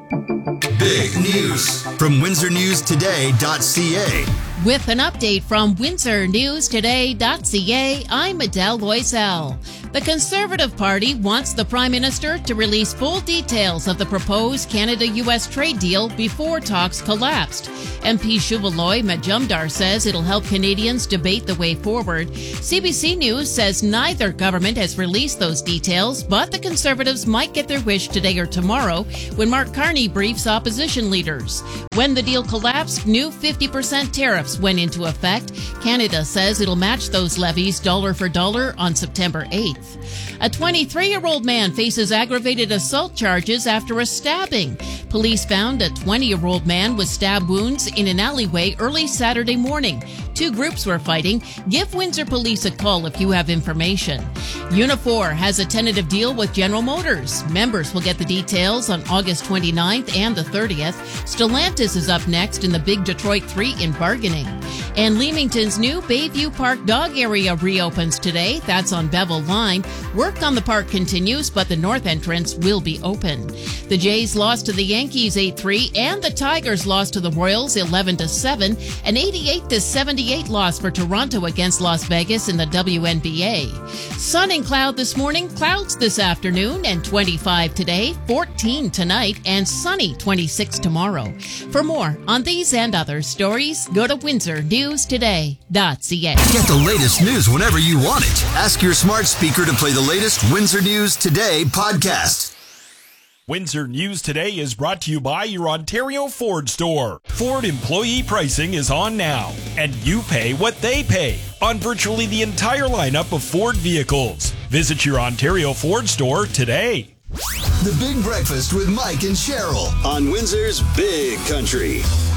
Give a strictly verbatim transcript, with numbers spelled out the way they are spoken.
Big news from Windsor News Today dot C A. With an update from Windsor News Today dot C A, I'm Adele Loisel. The Conservative Party wants the Prime Minister to release full details of the proposed Canada-U S trade deal before talks collapsed. M P Shuvaloy Majumdar says it'll help Canadians debate the way forward. C B C News says neither government has released those details, but the Conservatives might get their wish today or tomorrow when Mark Carney briefs opposition leaders. When the deal collapsed, new fifty percent tariffs went into effect. Canada says it'll match those levies dollar for dollar on September eighth. A twenty-three-year-old man faces aggravated assault charges after a stabbing. Police found a twenty-year-old man with stab wounds in an alleyway early Saturday morning. Two groups were fighting. Give Windsor Police a call if you have information. Unifor has a tentative deal with General Motors. Members will get the details on August twenty-ninth and the thirtieth. Stellantis is up next in the Big Detroit three in bargaining. And Leamington's new Bayview Park dog area reopens today. That's on Bevel Line. Work on the park continues, but the north entrance will be open. The Jays lost to the Yankees eight three, and the Tigers lost to the Royals eleven to seven. An eighty-eight to seventy-eight loss for Toronto against Las Vegas in the W N B A. Sun and cloud this morning, clouds this afternoon, and twenty-five today, fourteen tonight, and sunny twenty-six tomorrow. For more on these and other stories, go to Windsor News Today dot C A. Get the latest news whenever you want it. Ask your smart speaker to play the latest Windsor News Today podcast. Windsor News Today is brought to you by your Ontario Ford store. Ford employee pricing is on now, and you pay what they pay on virtually the entire lineup of Ford vehicles. Visit your Ontario Ford store today. The Big Breakfast with Mike and Cheryl on Windsor's Big Country.